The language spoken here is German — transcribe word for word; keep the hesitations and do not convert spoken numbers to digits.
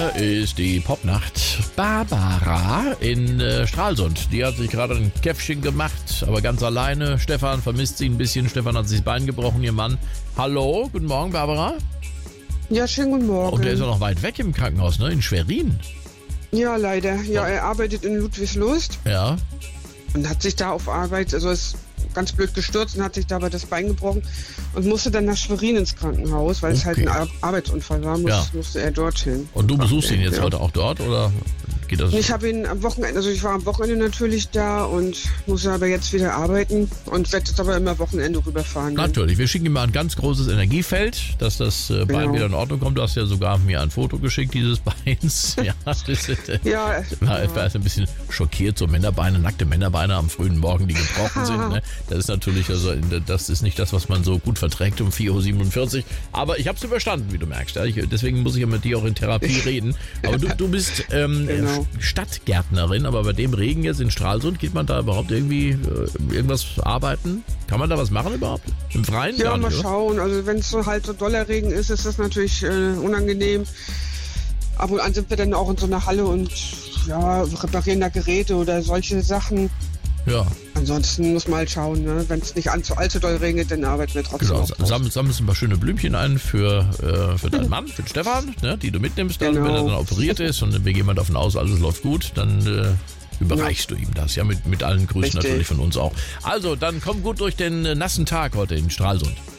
Hier ist die Popnacht. Barbara in äh, Stralsund. Die hat sich gerade ein Käffchen gemacht, aber ganz alleine. Stefan vermisst sie ein bisschen. Stefan hat sich das Bein gebrochen, ihr Mann. Hallo, guten Morgen, Barbara. Ja, schönen guten Morgen. Und der ist ja noch weit weg im Krankenhaus, ne? In Schwerin. Ja, leider. Ja, er arbeitet in Ludwigslust. Ja. Und hat sich da auf Arbeit, also ist ganz blöd gestürzt und hat sich dabei das Bein gebrochen und musste dann nach Schwerin ins Krankenhaus, weil okay. es halt ein Ar- Arbeitsunfall war, muss, ja. musste er dorthin. Und du besuchst ihn jetzt ja. heute auch dort, oder geht das? Ich habe ihn am Wochenende, also ich war am Wochenende natürlich da und muss aber jetzt wieder arbeiten und werde jetzt aber immer Wochenende rüberfahren. Natürlich, wir schicken ihm mal ein ganz großes Energiefeld, dass das äh, Bein genau. wieder in Ordnung kommt. Du hast ja sogar mir ein Foto geschickt dieses Beins. Ja, das ist, äh, ja, war, ja. war ein bisschen schockiert, so Männerbeine, nackte Männerbeine am frühen Morgen, die gebrochen sind. Ne? Das ist natürlich, also das ist nicht das, was man so gut verträgt um vier Uhr siebenundvierzig. Aber ich habe es überstanden, wie du merkst. Ja? Ich, deswegen muss ich ja mit dir auch in Therapie reden. Aber du, du bist ähm, genau. Stadtgärtnerin, aber bei dem Regen jetzt in Stralsund, geht man da überhaupt irgendwie äh, irgendwas arbeiten? Kann man da was machen überhaupt? Im Freien? Ja, Gar mal nicht, schauen. Also wenn es so halt so doller Regen ist, ist das natürlich äh, unangenehm. Ab und an sind wir dann auch in so einer Halle und ja, reparieren da Geräte oder solche Sachen. Ja. Ansonsten muss man halt schauen, ne? Wenn es nicht allzu, allzu doll regnet, dann arbeiten wir trotzdem. Genau, auch sammelst sammel ein paar schöne Blümchen ein für, äh, für deinen Mann, für den Stefan, ne? Die du mitnimmst, dann, genau. wenn er dann operiert ist und wir gehen mal davon aus, alles läuft gut, dann äh, überreichst ja. du ihm das, ja, mit, mit allen Grüßen Richtig. Natürlich von uns auch. Also, dann komm gut durch den äh, nassen Tag heute in Stralsund.